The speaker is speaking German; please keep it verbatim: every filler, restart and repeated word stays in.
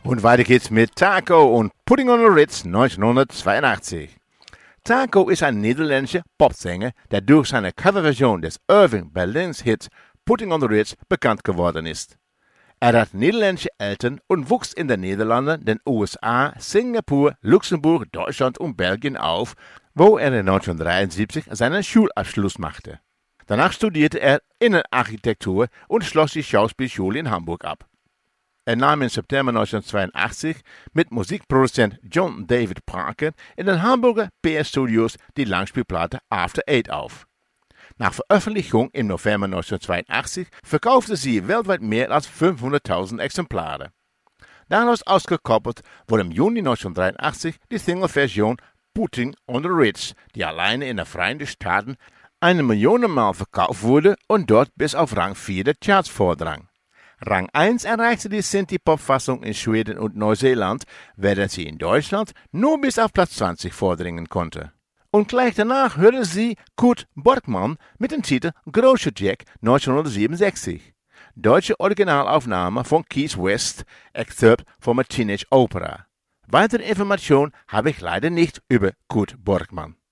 Und weiter geht's mit Taco und Putting on the Ritz neunzehnhundertzweiundachtzig. Taco ist ein niederländischer Popsänger, der durch seine Coverversion des Irving Berlins Hits Putting on the Ritz bekannt geworden ist. Er hat niederländische Eltern und wuchs in den Niederlanden, den U S A, Singapur, Luxemburg, Deutschland und Belgien auf, wo er neunzehnhundertdreiundsiebzig seinen Schulabschluss machte. Danach studierte er Innenarchitektur und schloss die Schauspielschule in Hamburg ab. Er nahm im September neunzehnhundertzweiundachtzig mit Musikproduzent John David Parker in den Hamburger P S Studios die Langspielplatte After Eight auf. Nach Veröffentlichung im November neunzehnhundertzweiundachtzig verkaufte sie weltweit mehr als fünfhunderttausend Exemplare. Daraus ausgekoppelt wurde im Juni neunzehnhundertdreiundachtzig die Single-Version Putting on the Ritz, die alleine in den Vereinigten Staaten eine Million Mal verkauft wurde und dort bis auf Rang vier der Charts vordrang. Rang eins erreichte die Synthie-Pop-Fassung in Schweden und Neuseeland, während sie in Deutschland nur bis auf Platz zwanzig vordringen konnte. Und gleich danach hörte sie Kurt Borkmann mit dem Titel Großer Jack neunzehnhundertsiebenundsechzig. Deutsche Originalaufnahme von Keith West, Excerpt from a Teenage Opera. Weitere Informationen habe ich leider nicht über Kurt Borkmann.